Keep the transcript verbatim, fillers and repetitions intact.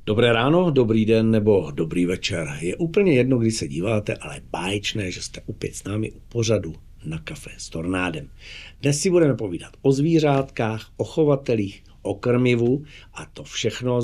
Dobré ráno, dobrý den nebo dobrý večer. Je úplně jedno, kdy se díváte, ale báječné, že jste opět s námi u pořadu Na kafe s Tornádem. Dnes si budeme povídat o zvířátkách, o chovatelích, o krmivu a to všechno